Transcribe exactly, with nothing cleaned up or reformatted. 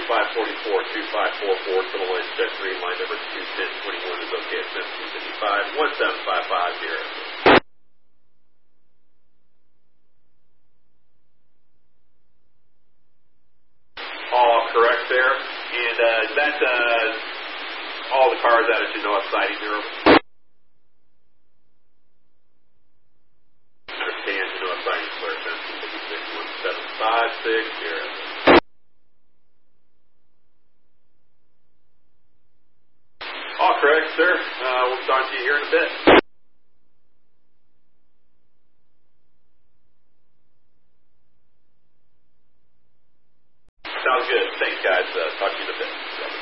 five forty-four, two five four four, total line check green, line number two ten twenty-one is okay at seventeen fifty-five, one seven five five zero. All correct there, and uh, is that uh, all the cars out at Genoa siding there? Understand, Genoa siding clear, seventeen fifty-six, one seven five six zero. All correct, sir. Uh, we'll talk to you here in a bit.